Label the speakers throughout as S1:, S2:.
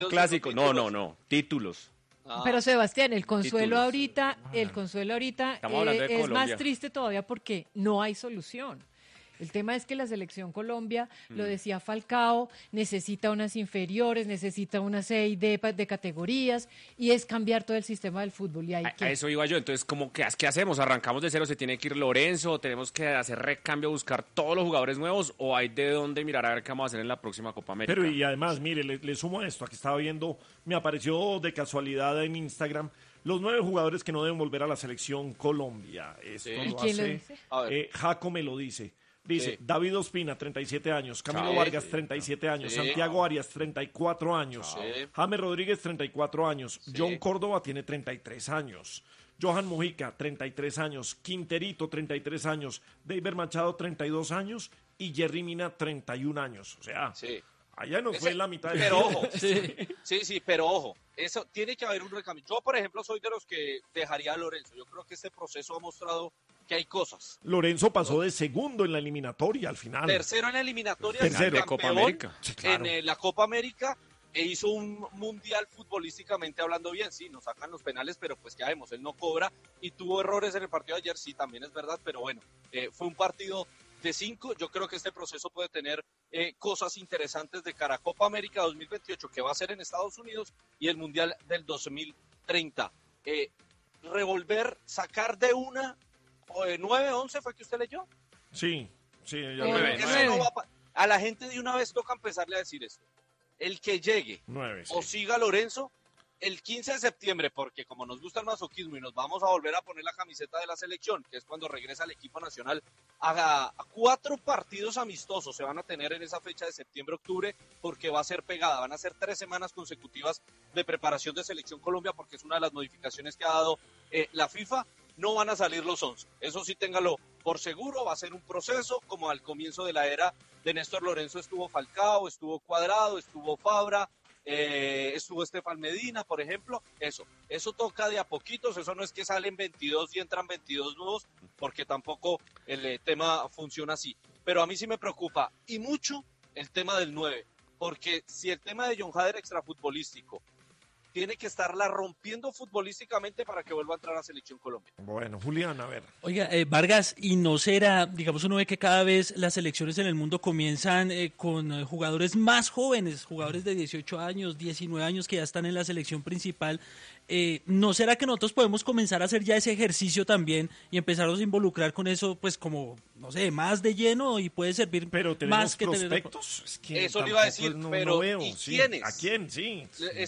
S1: Clásico, no, títulos.
S2: Pero Sebastián, el
S1: Títulos.
S2: consuelo ahorita
S1: Estamos hablando de
S2: es
S1: Colombia.
S2: más triste todavía porque no hay solución. El tema es que la selección Colombia, lo decía Falcao, necesita unas inferiores, necesita una C y D de categorías, y es cambiar todo el sistema del fútbol. Y hay
S1: A
S2: que...
S1: eso iba yo, entonces, ¿qué hacemos? ¿Arrancamos de cero? ¿Se tiene que ir Lorenzo? ¿Tenemos que hacer recambio, buscar todos los jugadores nuevos? ¿O hay de dónde mirar a ver qué vamos a hacer en la próxima Copa América?
S3: Pero y además, mire, le sumo a esto, aquí estaba viendo, me apareció de casualidad en Instagram, los 9 jugadores que no deben volver a la selección Colombia. Esto
S2: ¿Y
S3: lo
S2: quién lo
S3: hace,
S2: dice?
S4: A ver.
S3: Jaco me lo dice. Dice,
S4: Sí.
S3: David Ospina, 37 años, Camilo
S1: Sí.
S3: Vargas, 37 años,
S4: Sí.
S3: Santiago Arias, 34 años,
S4: Sí.
S3: James Rodríguez, 34 años,
S4: Sí.
S3: John Córdoba tiene 33 años, Johan Mujica, 33 años, Quinterito, 33 años, David Machado, 32 años y Jerry Mina, 31 años. O sea,
S4: Sí.
S3: allá nos fue la mitad del
S4: Pero
S3: tiempo.
S4: ojo, sí, pero ojo, eso tiene que haber un recambio. Yo, por ejemplo, soy de los que dejaría a Lorenzo. Yo creo que este proceso ha mostrado que hay cosas.
S3: Lorenzo pasó de segundo en la eliminatoria al final.
S4: Tercero en la eliminatoria,
S3: Tercero.
S4: campeón
S1: Copa América.
S3: Sí, claro.
S4: en la Copa América e hizo un mundial futbolísticamente hablando bien. Sí, nos sacan los penales, pero pues ya vemos, él no cobra y tuvo errores en el partido de ayer, sí, también es verdad, pero bueno, fue un partido de 5. Yo creo que este proceso puede tener cosas interesantes de cara a Copa América 2028, que va a ser en Estados Unidos, y el Mundial del 2030. Revolver, sacar de una, o de 9-11 fue que usted leyó.
S3: Sí, sí, ya
S1: Nueve,
S3: lo-
S4: Eso no va a la gente de una vez toca empezarle a decir esto. El que llegue
S3: 9, sí.
S4: o siga Lorenzo el 15 de septiembre, porque como nos gusta el masoquismo y nos vamos a volver a poner la camiseta de la selección, que es cuando regresa el equipo nacional, a 4 partidos amistosos se van a tener en esa fecha de septiembre-octubre, porque va a ser pegada, van a ser 3 semanas consecutivas de preparación de Selección Colombia, porque es una de las modificaciones que ha dado la FIFA. No van a salir los 11, eso sí téngalo por seguro, va a ser un proceso como al comienzo de la era de Néstor Lorenzo. Estuvo Falcao, estuvo Cuadrado, estuvo Fabra, estuvo Estefan Medina, por ejemplo. Eso toca de a poquitos, eso no es que salen 22 y entran 22 nuevos, porque tampoco el tema funciona así. Pero a mí sí me preocupa, y mucho, el tema del 9, porque si el tema de John Hader extrafutbolístico tiene que estarla rompiendo futbolísticamente para que vuelva a entrar a Selección Colombia.
S3: Bueno, Julián, a ver.
S5: Oiga, Vargas, y no será, digamos, uno ve que cada vez las selecciones en el mundo comienzan con jugadores más jóvenes, jugadores de 18 años, 19 años que ya están en la selección principal. ¿No será que nosotros podemos comenzar a hacer ya ese ejercicio también y empezarnos a involucrar con eso, pues como, no sé, más de lleno y puede servir
S3: Pero tenemos
S5: más que tener...
S3: prospectos. Es que
S4: Eso le iba a
S3: tampoco
S4: decir,
S3: no
S4: pero
S3: veo,
S4: ¿y
S3: sí.
S4: quiénes?
S3: ¿A quién? Sí.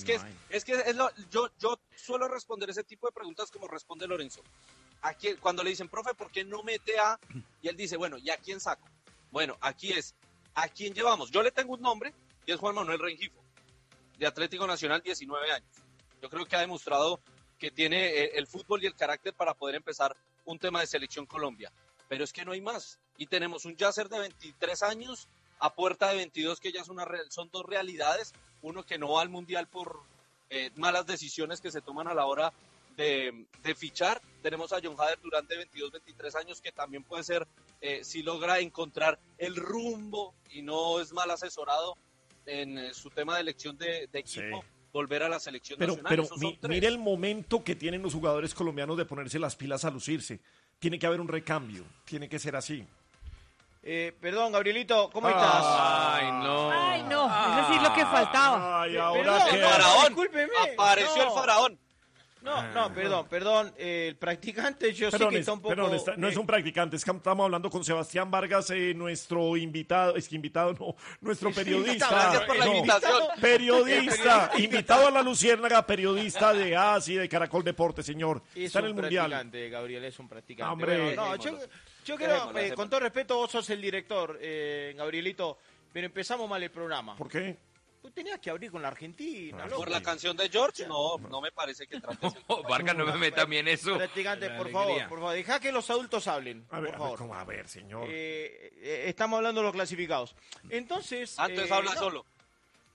S4: Yo suelo responder ese tipo de preguntas como responde Lorenzo. Cuando le dicen, profe, ¿por qué no mete a...? Y él dice, bueno, ¿y a quién saco? Bueno, aquí es, ¿a quién llevamos? Yo le tengo un nombre, y es Juan Manuel Rengifo, de Atlético Nacional, 19 años. Yo creo que ha demostrado que tiene el fútbol y el carácter para poder empezar un tema de Selección Colombia. Pero es que no hay más. Y tenemos un Yasser de 23 años a puerta de 22, que ya son 2 realidades. Uno que no va al Mundial por malas decisiones que se toman a la hora de fichar. Tenemos a John Hader Durán de 22, 23 años, que también puede ser, si logra encontrar el rumbo y no es mal asesorado en su tema de elección de equipo,
S3: Sí.
S4: volver a la selección
S3: Pero
S4: nacional. Esos son 3.
S3: mire el momento que tienen los jugadores colombianos de ponerse las pilas a lucirse. Tiene que haber un recambio. Tiene que ser así.
S6: Perdón, Gabrielito, ¿cómo estás?
S1: Ay, no.
S2: Ay, no, es decir lo que faltaba.
S3: Ay, ahora
S6: Perdón,
S3: que...
S4: El faraón.
S6: Discúlpeme.
S4: Apareció
S6: No.
S4: el faraón.
S6: No, perdón, el practicante yo sé
S3: Perdón,
S6: que está un poco...
S3: no es un practicante, es que estamos hablando con Sebastián Vargas, nuestro invitado, nuestro periodista.
S4: Gracias por la
S3: No,
S4: invitación.
S3: periodista, invitado a la Luciérnaga, periodista de ASI, de Caracol Deporte, señor.
S6: Es
S3: Está en
S6: un
S3: el Mundial.
S6: practicante, Gabriel, es un practicante.
S3: Hombre.
S6: Bueno, no, yo creo,
S4: Dejémoslo.
S6: con todo respeto, vos sos el director, Gabrielito, pero empezamos mal el programa.
S3: ¿Por qué?
S6: Tú tenías que abrir con la Argentina, loco.
S4: Por la canción de George, no me parece que trate ese tema.
S1: Vargas, no me meta a mí en eso.
S6: Practicante,
S1: La
S6: por
S1: alegría.
S6: favor, deja que los adultos hablen,
S3: A ver,
S6: por favor.
S3: ¿cómo? A ver, señor.
S6: Estamos hablando de los clasificados. Entonces...
S4: Antes habla
S6: no,
S4: solo.
S6: sí,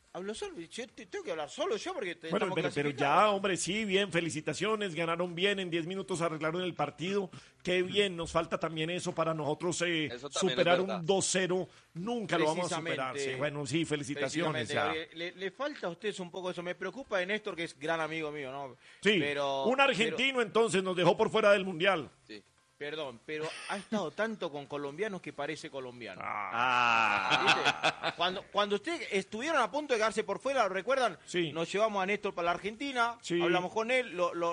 S6: Hablo solo, yo tengo que hablar solo yo porque
S3: Bueno,
S6: estamos
S3: pero
S6: clasificados.
S3: ya, hombre, sí, bien, felicitaciones, ganaron bien, en 10 minutos arreglaron el partido, qué bien, nos falta también eso para nosotros
S4: Eso también
S3: superar
S4: es
S3: un
S4: verdad.
S3: 2-0, nunca lo vamos a superar.
S6: Precisamente.
S3: Sí, bueno, sí, felicitaciones.
S6: Precisamente,
S3: Ya.
S6: Gabriel, le falta a ustedes un poco eso. Me preocupa de Néstor, que es gran amigo mío, ¿no?
S3: Sí,
S6: pero,
S3: un argentino entonces nos dejó por fuera del Mundial.
S4: Sí.
S6: Pero ha estado tanto con colombianos que parece colombiano.
S3: Ah,
S6: ¿Viste? Cuando ustedes estuvieron a punto de quedarse por fuera, ¿lo recuerdan?
S3: Sí.
S6: Nos llevamos a Néstor para la Argentina,
S3: Sí.
S6: hablamos con él,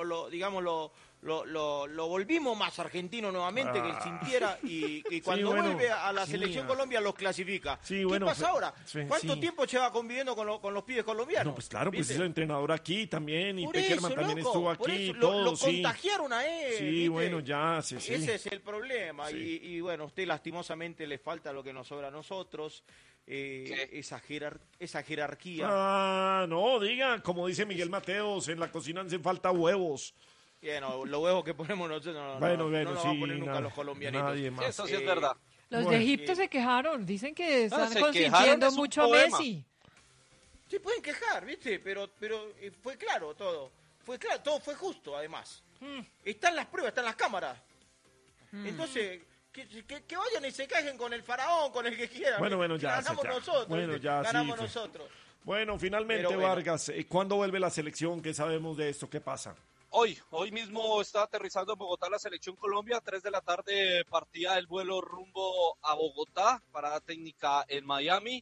S6: lo volvimos más argentino nuevamente, que él sintiera, y cuando
S3: bueno,
S6: vuelve a la
S3: sí,
S6: selección Colombia los clasifica.
S3: Sí,
S6: ¿Qué
S3: bueno,
S6: pasa ahora?
S3: sí,
S6: ¿Cuánto
S3: sí.
S6: tiempo lleva conviviendo con los pibes colombianos?
S3: no, pues claro, pues
S6: ¿Viste?
S3: es el entrenador aquí también, y
S6: Por
S3: Peckerman
S6: eso,
S3: también
S6: loco,
S3: estuvo
S6: por
S3: aquí,
S6: eso,
S3: todo,
S6: lo
S3: sí.
S6: contagiaron a él.
S3: Sí,
S6: ¿viste?
S3: bueno, ya, sí.
S6: Ese es el problema.
S3: Sí.
S6: Y bueno, usted lastimosamente le falta lo que nos sobra a nosotros, esa jerarquía.
S3: Ah, no, diga, como dice Miguel Mateos, en la cocina hacen falta huevos.
S6: Bueno, los huevos que ponemos nosotros no
S3: Bueno,
S6: nos
S3: sí,
S6: van a poner nunca
S3: nada,
S6: los colombianitos.
S3: nadie más.
S4: Eso sí es verdad.
S2: Los
S3: Bueno,
S2: de Egipto se quejaron, dicen que están
S4: se quejaron,
S2: consintiendo
S4: es un
S2: mucho a
S4: poema.
S2: Messi.
S6: Se pueden quejar, ¿viste? Pero fue claro todo. Fue claro, todo fue justo, además. Están las pruebas, están las cámaras. Entonces, que vayan y se quejen con el faraón, con el que quieran.
S3: Bueno, ya,
S6: Ganamos
S3: ya.
S6: nosotros.
S3: Bueno,
S6: ¿viste?
S3: ya, sí,
S6: Ganamos
S3: pues.
S6: nosotros.
S3: Bueno, finalmente,
S6: Pero bueno.
S3: Vargas, ¿cuándo vuelve la selección? ¿Qué sabemos de esto? ¿Qué pasa?
S4: Hoy mismo está aterrizando en Bogotá la selección Colombia. 3 de la tarde partía el vuelo rumbo a Bogotá, parada técnica en Miami,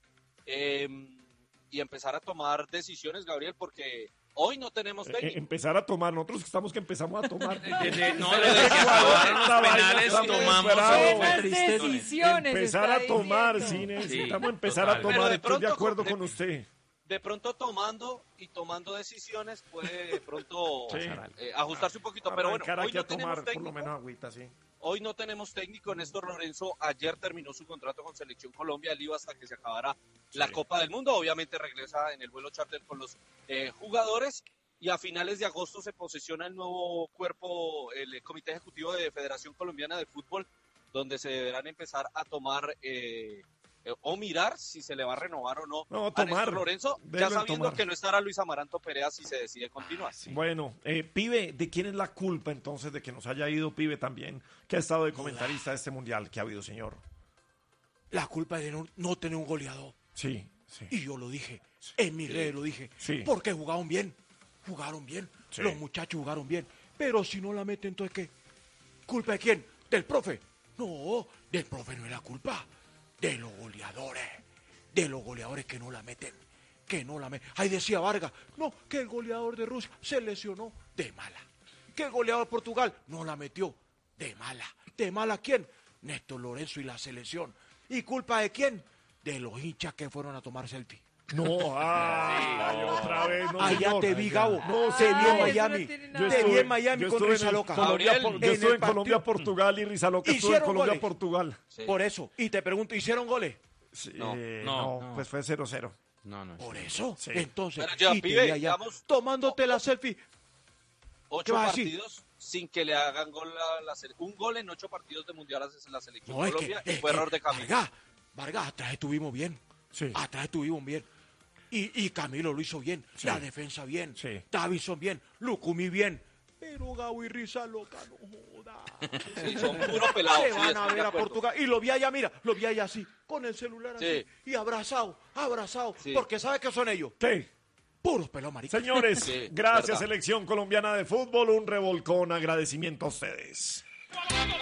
S4: y empezar a tomar decisiones, Gabriel, porque hoy no tenemos técnico.
S3: Empezar a tomar, nosotros que estamos que empezamos a tomar.
S5: No, lo de que acabaron los penales
S3: Estamos
S5: tomamos
S3: desesperados.
S5: fue
S2: Buenas
S5: triste.
S2: decisiones.
S3: Empezar
S2: está
S3: a tomar, sí,
S2: diciendo.
S3: necesitamos
S5: Sí,
S3: empezar a
S5: total.
S3: tomar.
S4: Pero de
S3: Estoy de
S4: pronto,
S3: acuerdo con usted.
S4: De pronto tomando decisiones puede de pronto
S3: Sí.
S4: ajustarse un poquito. Pero bueno,
S3: Arrancar
S4: hoy
S3: aquí
S4: no
S3: a tomar
S4: tenemos
S3: por lo
S4: técnico.
S3: menos agüita, sí.
S4: Hoy no tenemos técnico. Néstor Lorenzo ayer terminó su contrato con Selección Colombia. Él iba hasta que se acabara la Copa del Mundo. Obviamente regresa en el vuelo charter con los jugadores. Y a finales de agosto se posesiona el nuevo cuerpo, el Comité Ejecutivo de Federación Colombiana de Fútbol, donde se deberán empezar a tomar o mirar si se le va a renovar o no,
S3: No,
S4: a
S3: tomar.
S4: Néstor Lorenzo, ya
S3: Deben
S4: sabiendo
S3: tomar.
S4: que no estará Luis Amaranto Perea si se decide continuar.
S3: Bueno, Pibe, ¿de quién es la culpa entonces de que nos haya ido Pibe también, que ha estado de comentarista de este mundial que ha habido, señor?
S7: La culpa es de no tener un goleador.
S3: Sí, sí.
S7: Y yo lo dije, en mis redes lo dije.
S3: Sí.
S7: Porque jugaron bien.
S3: Sí.
S7: Los muchachos jugaron bien. Pero si no la meten, entonces ¿qué? ¿Culpa de quién? ¿Del profe? No, del profe no es la culpa. De los goleadores. De los goleadores que no la meten. Ahí decía Vargas, no, que el goleador de Rusia se lesionó de mala. Que el goleador de Portugal no la metió de mala. ¿De mala quién? Néstor Lorenzo y la selección. ¿Y culpa de quién? De los hinchas que fueron a tomar selfie.
S3: No, otra vez, no,
S7: Allá
S3: señor.
S7: te vi, Gabo.
S3: No,
S7: Te vi
S3: señor.
S7: en Miami.
S2: tiene
S3: Yo
S2: nada.
S7: Te vi
S3: estuve-
S7: en Miami
S3: yo
S7: con
S3: estuve en
S7: Risa
S3: el
S7: Loca.
S3: Colombia,
S4: Gabriel,
S3: yo estuve en
S7: partido-
S3: Colombia, Portugal y Risa Loca estuvo en
S7: Hicieron
S3: Colombia,
S7: goles.
S3: Portugal.
S4: Sí.
S7: Por eso. Y te pregunto, ¿hicieron goles?
S3: Sí,
S1: No,
S3: no, pues fue 0-0.
S1: No.
S7: Por eso.
S3: Sí.
S7: Entonces,
S4: Pero ya,
S7: y te
S4: pibe,
S7: vi allá
S4: digamos-
S7: tomándote la selfie.
S4: 8
S7: ¿Qué vas a decir?
S4: partidos sin que le hagan gol un gol en 8 partidos de mundial hace la selección
S7: No, es
S4: Colombia
S7: que,
S4: y fue error de Camilo.
S7: Vargas, atrás estuvimos bien.
S3: Sí.
S7: Atrás estuvimos bien. Y Camilo lo hizo bien.
S3: Sí.
S7: La defensa bien.
S3: Sí.
S7: Davison bien. Lucumi bien. Pero Gabo y Risa Loca, no joda.
S4: Sí, son puro pelado.
S7: Se
S4: sí,
S7: van
S4: estoy
S7: a
S4: de
S7: ver a
S4: acuerdo.
S7: Portugal. Y lo vi allá, mira, lo vi allá así, con el celular así.
S4: Sí.
S7: Y abrazado.
S4: Sí.
S7: Porque ¿sabes qué son ellos?
S3: Sí.
S7: Puros pelados maricas.
S3: Señores,
S4: Sí,
S3: gracias
S4: verdad.
S3: Selección Colombiana de Fútbol, un revolcón, agradecimiento a ustedes.